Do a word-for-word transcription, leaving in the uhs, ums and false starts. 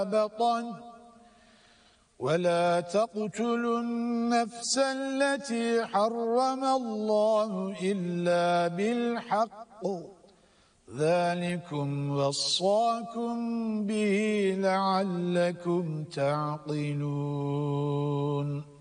بطن ولا تقتلوا النفس التي حرم الله إلا بالحق ذلكم وصاكم به لعلكم تعقلون